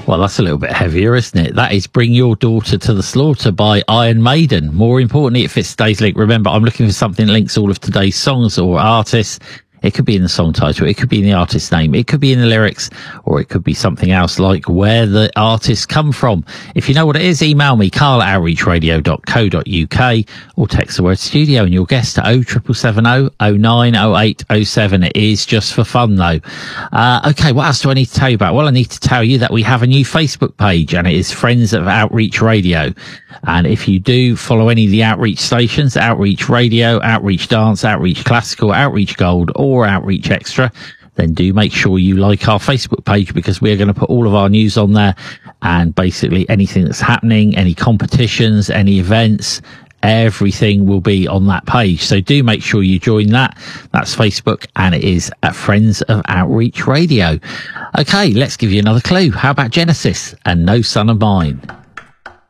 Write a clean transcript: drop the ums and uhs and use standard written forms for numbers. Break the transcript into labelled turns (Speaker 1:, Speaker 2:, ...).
Speaker 1: Well, that's a little bit heavier, isn't it? That is Bring Your Daughter to the Slaughter by Iron Maiden. More importantly, it fits today's link. Remember, I'm looking for something that links all of today's songs or artists. It could be in the song title, it could be in the artist's name, it could be in the lyrics, or it could be something else like where the artists come from. If you know what it is, email me, carl@outreachradio.co.uk, or text the word studio and you'll guess to 07770 090807. It is just for fun though. Okay, what else do I need to tell you about? Well, I need to tell you that we have a new Facebook page and it is Friends of Outreach Radio. And if you do follow any of the Outreach stations, Outreach Radio, Outreach Dance, Outreach Classical, Outreach Gold, or Outreach Extra, then do make sure you like our Facebook page, because we're going to put all of our news on there, and basically anything that's happening, any competitions, any events, everything will be on that page. So do make sure you join that. That's Facebook, and it is at Friends of Outreach Radio. Okay, let's give you another clue. How about Genesis and No Son of Mine?